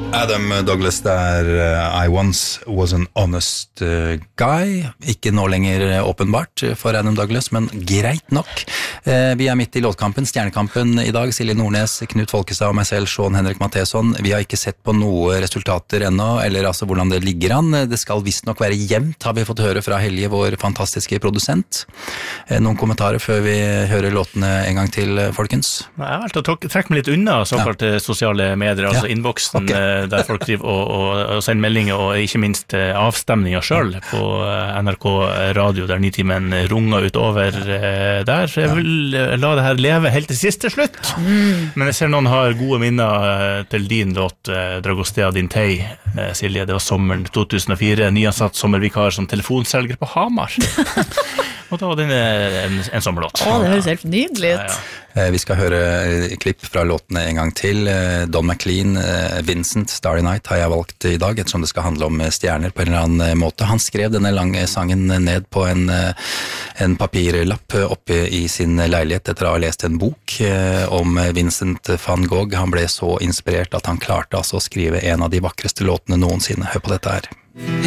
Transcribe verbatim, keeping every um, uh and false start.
Adam Douglas der, uh, I once was an honest uh, guy. Ikke nå lenger uh, åpenbart for Adam Douglas, men greit nok. Uh, vi er midt i låtkampen, Stjernekampen i dag. Silje Nordnes, Knut Folkestad og meg selv, Sean Henrik Matheson. Vi har ikke sett på noe resultater ennå, eller altså hvordan det ligger an. Det skal visst nok være jevnt, har vi fått høre fra Helge, vår fantastiske produsent. Uh, noen kommentarer før vi hører låtene en gang til, folkens? Nei, jeg har valgt å trekke meg litt unna såkalte ja. Sosiale medier, altså ja. Innboksen. Okay. Der folk driver og, og, og sender meldinger, og ikke minst avstemninger selv på N R K Radio, der Nitimen runger utover der. Jeg vil la det her leve helt til siste slutt. Mm. Men jeg ser noen har gode minner til din låt, Dragostea din tei, Silje. Det var sommeren to tusen og fire, nyansatt sommervikar som telefonselger på Hamar. Og da var det en, en sommerlåt. Å, det høres helt nydelig ut. Ja, ja. Vi skal høre klipp fra låtene en gang til. Don McLean, Vincent, Starry Night har jeg valgt i dag, ettersom det skal handle om stjerner på en eller annen måte. Han skrev denne lange sangen ned på en, en papirlapp oppe i sin leilighet etter å ha lest en bok om Vincent van Gogh. Han ble så inspirert at han klarte altså å skrive en av de vakreste låtene noensinne. Hør på dette her.